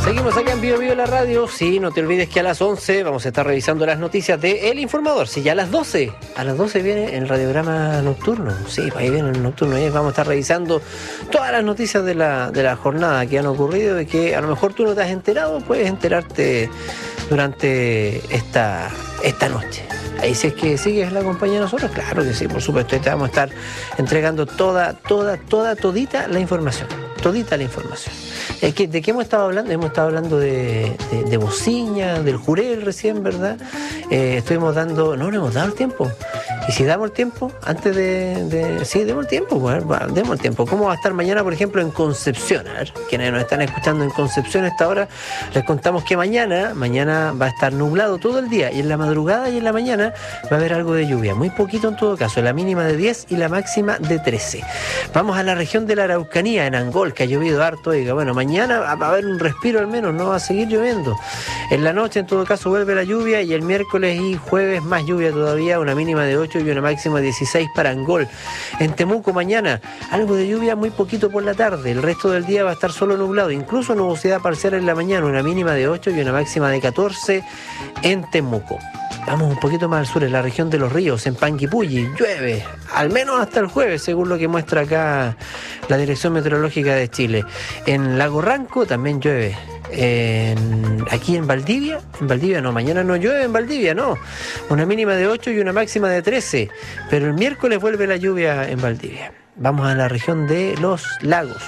Seguimos acá en Bio Bio la radio. Sí, no te olvides que a las 11 vamos a estar revisando las noticias de El Informador. Sí, ya a las 12 viene el radiograma nocturno. Sí, ahí viene el nocturno. Y vamos a estar revisando todas las noticias de la jornada que han ocurrido y que a lo mejor tú no te has enterado, puedes enterarte durante esta noche. Ahí si es que sigues la compañía de nosotros, claro que sí, por supuesto, te vamos a estar entregando todita la información. Todita la información. ¿De qué hemos estado hablando? Hemos estado hablando de Bociña, del Jurel recién, ¿verdad? No le hemos dado el tiempo. Y si damos el tiempo, antes sí, demos el tiempo, pues, demos el tiempo. ¿Cómo va a estar mañana, por ejemplo, en Concepción? A ver, quienes nos están escuchando en Concepción a esta hora, les contamos que mañana va a estar nublado todo el día, y en la madrugada y en la mañana va a haber algo de lluvia, muy poquito en todo caso, la mínima de 10 y la máxima de 13. Vamos a la región de la Araucanía, en Angol, que ha llovido harto, oiga, bueno, mañana va a haber un respiro al menos, no va a seguir lloviendo. En la noche, en todo caso, vuelve la lluvia, y el miércoles y jueves más lluvia todavía, una mínima de 8 y una máxima de 16 para Angol. En Temuco mañana, algo de lluvia muy poquito por la tarde, el resto del día va a estar solo nublado, incluso nubosidad parcial en la mañana, una mínima de 8 y una máxima de 14 en Temuco. Vamos un poquito más al sur, en la región de Los Ríos, en Panguipulli, llueve, al menos hasta el jueves, según lo que muestra acá la Dirección Meteorológica de Chile. En Lago Ranco también llueve. Aquí en Valdivia no, mañana no llueve en Valdivia, no. Una mínima de 8 y una máxima de 13, pero el miércoles vuelve la lluvia en Valdivia. Vamos a la región de Los Lagos.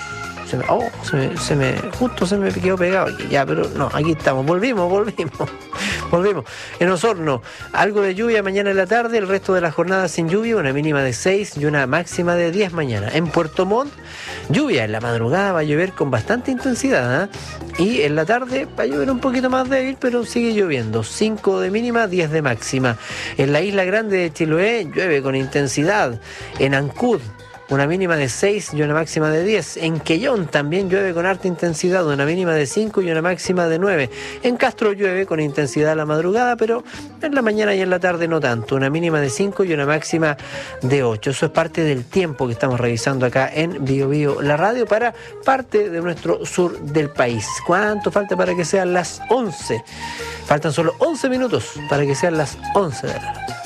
Justo se me quedó pegado aquí, ya, pero no, aquí estamos, volvimos. En Osorno, algo de lluvia mañana en la tarde, el resto de la jornada sin lluvia, una mínima de 6 y una máxima de 10 mañana. En Puerto Montt, lluvia, en la madrugada va a llover con bastante intensidad, ¿eh? Y en la tarde va a llover un poquito más débil, pero sigue lloviendo, 5 de mínima, 10 de máxima. En la isla grande de Chiloé, llueve con intensidad. En Ancud, una mínima de 6 y una máxima de 10. En Quellón también llueve con harta intensidad, una mínima de 5 y una máxima de 9. En Castro llueve con intensidad a la madrugada, pero en la mañana y en la tarde no tanto, una mínima de 5 y una máxima de 8. Eso es parte del tiempo que estamos revisando acá en Bio Bio la radio para parte de nuestro sur del país. ¿Cuánto falta para que sean las 11? Faltan solo 11 minutos para que sean las 11 de la noche.